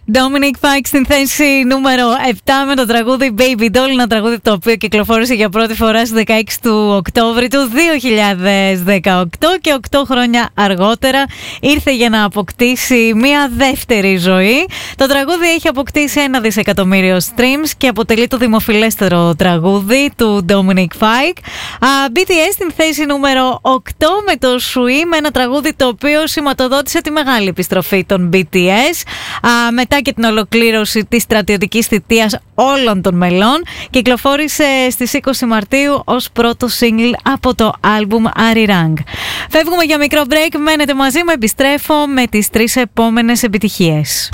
Dominic Fike στην θέση νούμερο 7 με το τραγούδι Baby Doll, ένα τραγούδι το οποίο κυκλοφόρησε για πρώτη φορά στις 16 του Οκτώβρη του 2018 και 8 χρόνια αργότερα ήρθε για να αποκτήσει μια δεύτερη ζωή. Το τραγούδι έχει αποκτήσει 1 δισεκατομμύριο streams και αποτελεί το δημοφιλέστερο τραγούδι του Dominic Fike. BTS στην θέση νούμερο 8 με το Sui, με ένα τραγούδι το οποίο σηματοδότησε τη μεγάλη επιστροφή των BTS μετά και την ολοκλήρωση της στρατιωτικής θητείας όλων των μελών. Κυκλοφόρησε στις 20 Μαρτίου ως πρώτο single από το άλμπουμ Arirang. Φεύγουμε για μικρό break, μένετε μαζί μου, επιστρέφω με τις 3 επόμενες επιτυχίες.